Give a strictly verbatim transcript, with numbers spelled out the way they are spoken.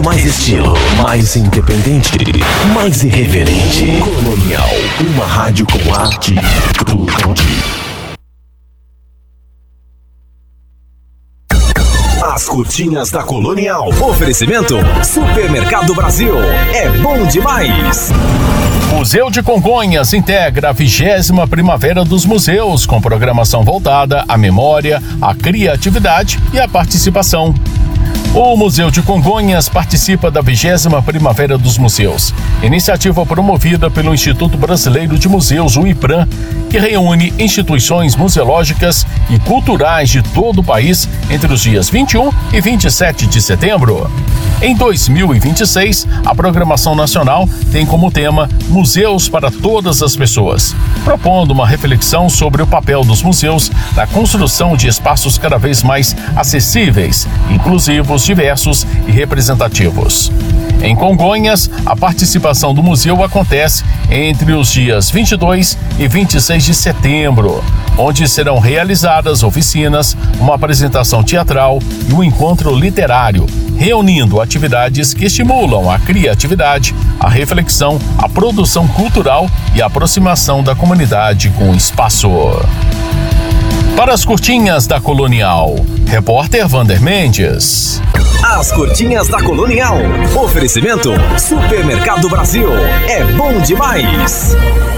mais estilo, mais independente, mais irreverente. Colonial, uma rádio com arte e tudo. As cortinhas da Colonial. Oferecimento Supermercado Brasil. É bom demais. Museu de Congonhas integra a vigésima Primavera dos Museus, com programação voltada à memória, à criatividade e à participação. O Museu de Congonhas participa da vigésima Primavera dos Museus, iniciativa promovida pelo Instituto Brasileiro de Museus, o IBRAM, que reúne instituições museológicas e culturais de todo o país entre os dias vinte e um e vinte e sete de setembro. Em dois mil e vinte e seis, a programação nacional tem como tema Museus para Todas as Pessoas, propondo uma reflexão sobre o papel dos museus na construção de espaços cada vez mais acessíveis, inclusivos, diversos e representativos. Em Congonhas, a participação do museu acontece entre os dias vinte e dois e vinte e seis de setembro, onde serão realizadas oficinas, uma apresentação teatral e um encontro literário, reunindo atividades que estimulam a criatividade, a reflexão, a produção cultural e a aproximação da comunidade com o espaço. Para as cortinhas da Colonial, repórter Vander Mendes. As cortinhas da Colonial. Oferecimento Supermercado Brasil. É bom demais.